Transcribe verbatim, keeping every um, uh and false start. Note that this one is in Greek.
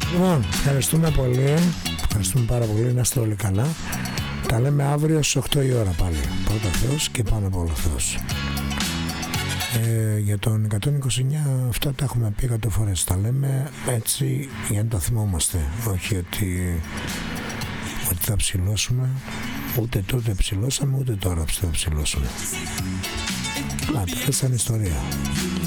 Λοιπόν, ευχαριστούμε πολύ. Ευχαριστούμε πάρα πολύ. Να είστε όλοι καλά. Τα λέμε αύριο στις οκτώ η ώρα πάλι. Πρώτα Θεός και πάνω από όλο Θεός. Ε, για τον εκατόν είκοσι εννιά αυτά τα έχουμε πει εκατό φορές. Τα λέμε έτσι για να τα θυμόμαστε. Όχι ότι, ότι θα ψηλώσουμε. Ούτε τότε ψηλώσαμε, ούτε τώρα θα ψηλώσουμε. Να, τα σαν ιστορία.